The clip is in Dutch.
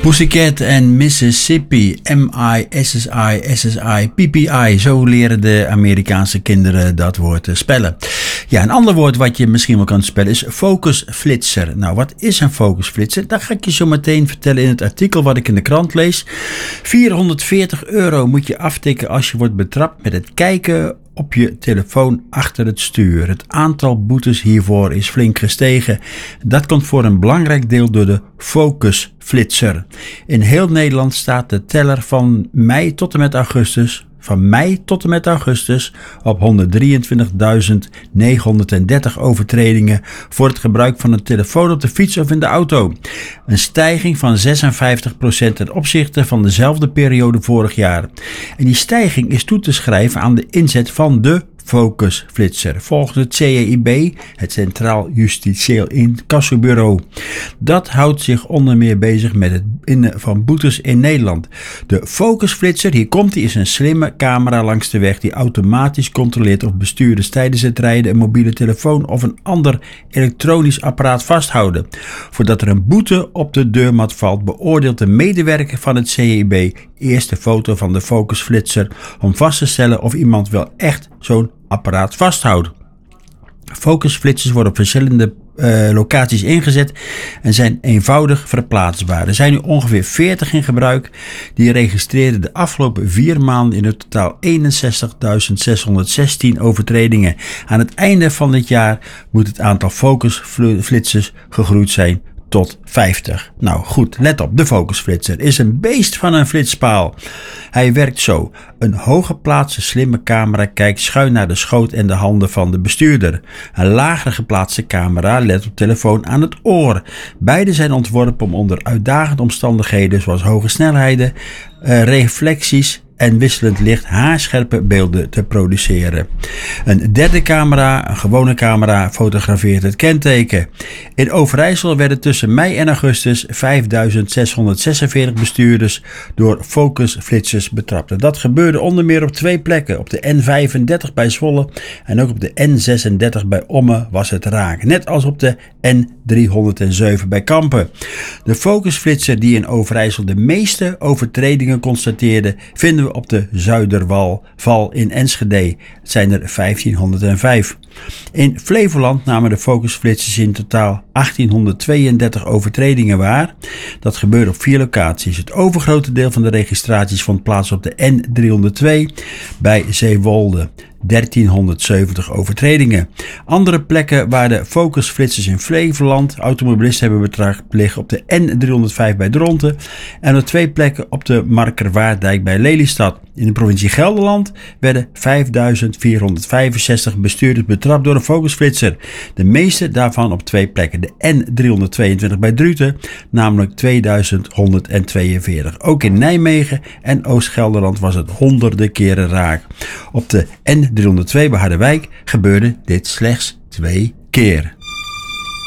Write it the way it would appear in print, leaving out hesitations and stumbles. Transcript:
Pussycat en Mississippi, M-I-S-S-I, S-S-I, P-P-I. Zo leren de Amerikaanse kinderen dat woord spellen. Ja, een ander woord wat je misschien wel kan spellen is focusflitser. Nou, wat is een focusflitser? Dat ga ik je zo meteen vertellen in het artikel wat ik in de krant lees. €440 moet je aftikken als je wordt betrapt met het kijken op je telefoon achter het stuur. Het aantal boetes hiervoor is flink gestegen. Dat komt voor een belangrijk deel door de focusflitser. In heel Nederland staat de teller van mei tot en met augustus op 123.930 overtredingen voor het gebruik van een telefoon op de fiets of in de auto. Een stijging van 56% ten opzichte van dezelfde periode vorig jaar. En die stijging is toe te schrijven aan de inzet van de focusflitser, volgens het CJIB, het Centraal Justitieel Incassobureau. Dat houdt zich onder meer bezig met het innen van boetes in Nederland. De focusflitser, hier komt die, is een slimme camera langs de weg die automatisch controleert of bestuurders tijdens het rijden een mobiele telefoon of een ander elektronisch apparaat vasthouden. Voordat er een boete op de deurmat valt, beoordeelt de medewerker van het CJIB eerst de foto van de focusflitser om vast te stellen of iemand wel echt zo'n apparaat vasthoudt. Focusflitsers worden op verschillende locaties ingezet en zijn eenvoudig verplaatsbaar. Er zijn nu ongeveer 40 in gebruik. Die registreerden de afgelopen 4 maanden in het totaal 61.616 overtredingen. Aan het einde van dit jaar moet het aantal focusflitsers gegroeid zijn tot 50. Nou goed, let op, de focusflitser is een beest van een flitspaal. Hij werkt zo. Een hooggeplaatste slimme camera kijkt schuin naar de schoot en de handen van de bestuurder. Een lager geplaatste camera let op telefoon aan het oor. Beide zijn ontworpen om onder uitdagende omstandigheden zoals hoge snelheden, reflecties en wisselend licht haarscherpe beelden te produceren. Een derde camera, een gewone camera, fotografeert het kenteken. In Overijssel werden tussen mei en augustus 5.646 bestuurders door focusflitsers betrapt. Dat gebeurde onder meer op 2 plekken. Op de N35 bij Zwolle en ook op de N36 bij Ommen was het raak. Net als op de N307 bij Kampen. De focusflitser die in Overijssel de meeste overtredingen constateerde, vinden we op de Zuiderwalval in Enschede. Het zijn er 1505. In Flevoland namen de focusflitsers in totaal 1832 overtredingen waar. Dat gebeurde op 4 locaties. Het overgrote deel van de registraties vond plaats op de N302 bij Zeewolde. 1370 overtredingen. Andere plekken waar de focusflitsers in Flevoland automobilisten hebben betrapt liggen op de N305 bij Dronten en op 2 plekken op de Markerwaarddijk bij Lelystad. In de provincie Gelderland werden 5465 bestuurders betrapt door een focusflitser. De meeste daarvan op 2 plekken. De N322 bij Druten, namelijk 2142. Ook in Nijmegen en Oost-Gelderland was het honderden keren raak. Op de N302 bij Harderwijk gebeurde dit slechts 2 keer.